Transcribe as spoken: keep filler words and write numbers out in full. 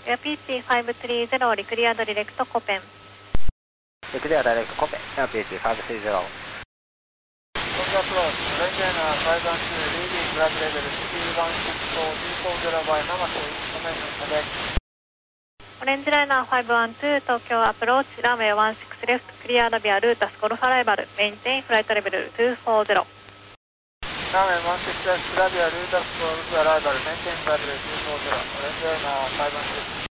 エアピーティーファイブスリーゼロ リクリアードディレクトコペン。 リクリアダイレクトコペン、エアピーティーファイブスリーゼロ。 コンタクト、レンジャーナーファイブワンツー、リーディングフラッグレベルスリーワンシックスフォー、ツーフォーゼロバイ、ママス、コメントサベ。 オレンジライナーファイブワンツー、東京アプローチ、ランウェイワンシックスレフト、クリアードビアルータス、ゴルフアライバル、メインテイン、フライトレベルツーフォーゼロ。 ランウェイワンシックスレフト、クラビアルータス、ゴルフアライバル、メインテインフライトレベルツーフォーゼロ、オレンジライナーファイブワンツー。